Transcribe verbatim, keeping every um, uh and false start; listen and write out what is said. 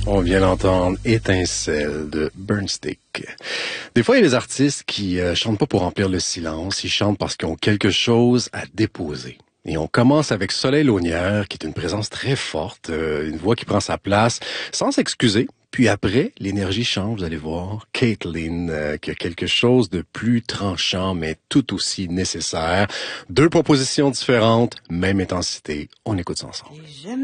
On vient d'entendre Étincelle de Burnstick. Des fois, il y a des artistes qui euh, chantent pas pour remplir le silence, ils chantent parce qu'ils ont quelque chose à déposer. Et on commence avec Soleil Launière, qui est une présence très forte, euh, une voix qui prend sa place, sans s'excuser. Puis après, l'énergie change, vous allez voir. Caitlin, euh, qui a quelque chose de plus tranchant, mais tout aussi nécessaire. Deux propositions différentes, même intensité. On écoute ça ensemble.